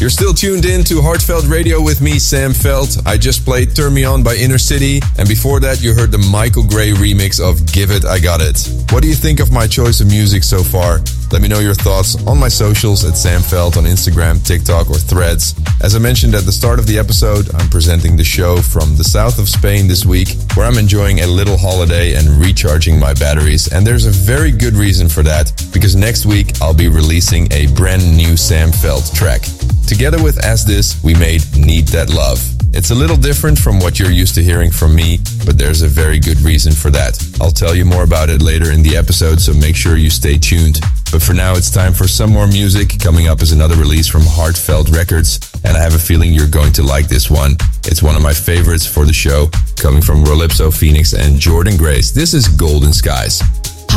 You're still tuned in to Heartfelt Radio with me, Sam Veld. I just played Turn Me On by Inner City, and before that you heard the Michael Gray remix of Give It, I Got It. What do you think of my choice of music so far? Let me know your thoughts on my socials at Sam Veld on Instagram, TikTok or Threads. As I mentioned at the start of the episode, I'm presenting the show from the south of Spain this week, where I'm enjoying a little holiday and recharging my batteries. And there's a very good reason for that, because next week I'll be releasing a brand new Sam Veld track. Together with As This, we made Need That Love. It's a little different from what you're used to hearing from me, but there's a very good reason for that. I'll tell you more about it later in the episode, so make sure you stay tuned. But for now, it's time for some more music. Coming up is another release from Heartfelt Records, and I have a feeling you're going to like this one. It's one of my favorites for the show, coming from Rolipso Phoenix and Jordan Grace. This is Golden Skies.